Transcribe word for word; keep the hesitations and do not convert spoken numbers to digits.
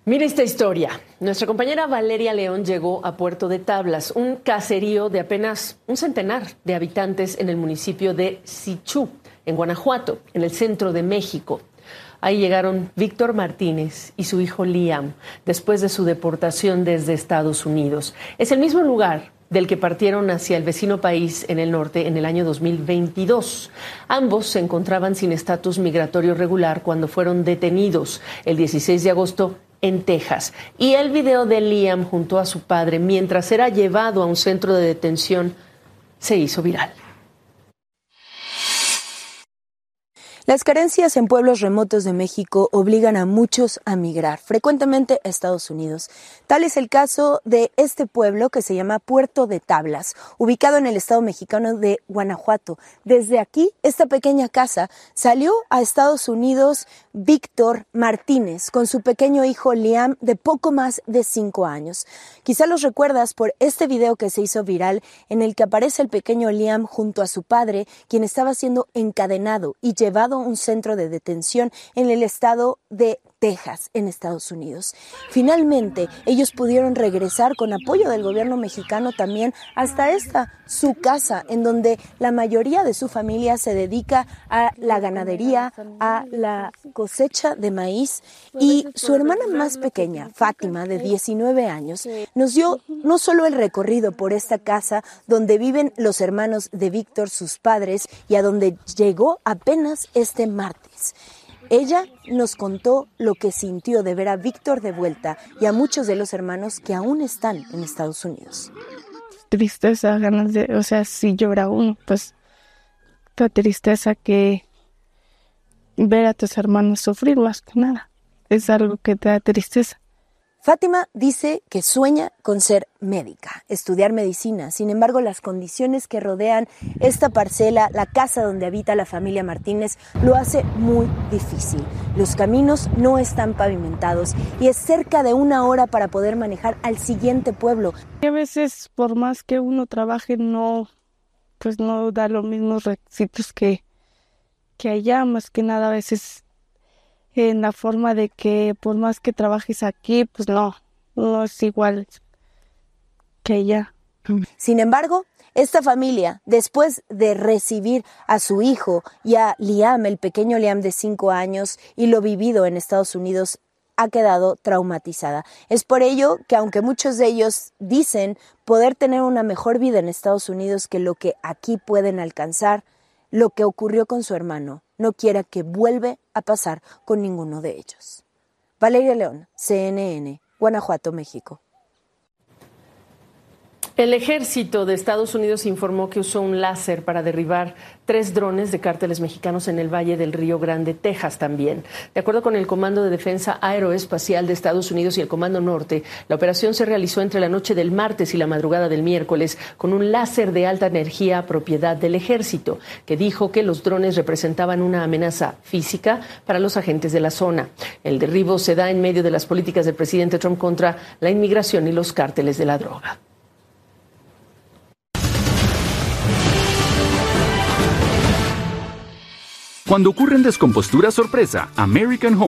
Mira esta historia. Nuestra compañera Valeria León llegó a Puerto de Tablas, un caserío de apenas un centenar de habitantes en el municipio de Sichú, en Guanajuato, en el centro de México. Ahí llegaron Víctor Martínez y su hijo Liam, después de su deportación desde Estados Unidos. Es el mismo lugar del que partieron hacia el vecino país en el norte en el año dos mil veintidós. Ambos se encontraban sin estatus migratorio regular cuando fueron detenidos el dieciséis de agosto en Texas. Y el video de Liam junto a su padre mientras era llevado a un centro de detención se hizo viral. Las carencias en pueblos remotos de México obligan a muchos a migrar, frecuentemente a Estados Unidos. Tal es el caso de este pueblo que se llama Puerto de Tablas, ubicado en el estado mexicano de Guanajuato. Desde aquí, esta pequeña casa, salió a Estados Unidos Víctor Martínez con su pequeño hijo Liam de poco más de cinco años. Quizá los recuerdas por este video que se hizo viral en el que aparece el pequeño Liam junto a su padre, quien estaba siendo encadenado y llevado un centro de detención en el estado de Texas, en Estados Unidos. Finalmente, ellos pudieron regresar con apoyo del gobierno mexicano también hasta esta, su casa, en donde la mayoría de su familia se dedica a la ganadería, a la cosecha de maíz, y su hermana más pequeña, Fátima, de diecinueve años, nos dio no solo el recorrido por esta casa donde viven los hermanos de Víctor, sus padres, y a donde llegó apenas este martes. Ella nos contó lo que sintió de ver a Víctor de vuelta y a muchos de los hermanos que aún están en Estados Unidos. Tristeza, ganas de, o sea, si llora uno, pues la tristeza que ver a tus hermanos sufrir más que nada. Es algo que te da tristeza. Fátima dice que sueña con ser médica, estudiar medicina. Sin embargo, las condiciones que rodean esta parcela, la casa donde habita la familia Martínez, lo hace muy difícil. Los caminos no están pavimentados y es cerca de una hora para poder manejar al siguiente pueblo. Y a veces, por más que uno trabaje, no, pues no da los mismos requisitos que, que allá. Más que nada, a veces en la forma de que por más que trabajes aquí, pues no, no es igual que allá. Sin embargo, esta familia, después de recibir a su hijo y a Liam, el pequeño Liam de cinco años, y lo vivido en Estados Unidos, ha quedado traumatizada. Es por ello que, aunque muchos de ellos dicen poder tener una mejor vida en Estados Unidos que lo que aquí pueden alcanzar, lo que ocurrió con su hermano no quiera que vuelva a pasar con ninguno de ellos. Valeria León, C N N, Guanajuato, México. El ejército de Estados Unidos informó que usó un láser para derribar tres drones de cárteles mexicanos en el Valle del Río Grande, Texas también. De acuerdo con el Comando de Defensa Aeroespacial de Estados Unidos y el Comando Norte, la operación se realizó entre la noche del martes y la madrugada del miércoles con un láser de alta energía propiedad del ejército, que dijo que los drones representaban una amenaza física para los agentes de la zona. El derribo se da en medio de las políticas del presidente Trump contra la inmigración y los cárteles de la droga. Cuando ocurren descomposturas sorpresa, American Home